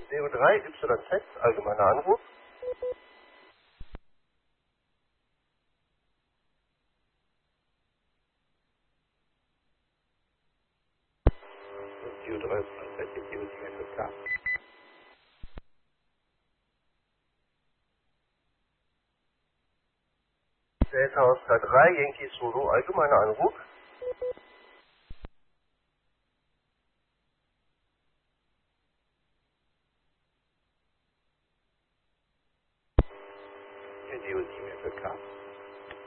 DO3YZ, allgemeiner Anruf. DO3YZ, DO7FK. Delta Oscar 3, Yankee Solo, allgemeiner Anruf. DO7FK.